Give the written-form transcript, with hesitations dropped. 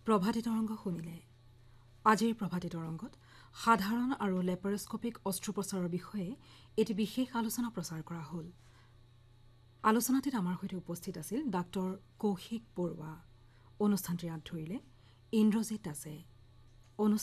প্ৰভাতী তৰংগ শুনিলে। আজিৰ প্ৰভাতী তৰংগত সাধাৰণ আৰু লেপাৰস্কোপিক অস্ত্ৰোপচাৰৰ বিষয়ে এটি বিশেষ আলোচনা প্ৰচাৰ কৰা হ'ল। আলোচনাটিত আমাৰ সৈতে উপস্থিত আছিল ডাক্তৰ কৌশিক বৰুৱা। অনুষ্ঠানটিৰ আঁত ধৰিলে ইন্দ্ৰজিৎ দাসে।